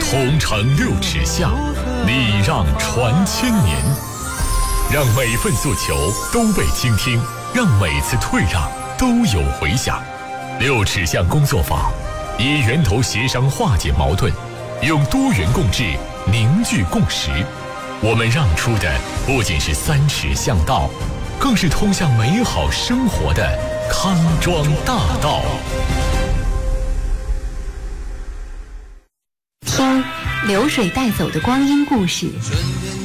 同城6尺巷，礼让传千年。让每份诉求都被倾听，让每次退让都有回响。6尺巷工作坊以源头协商化解矛盾，用多元共治凝聚共识。我们让出的不仅是3尺巷道，更是通向美好生活的康庄大道。 听流水带走的光阴故事，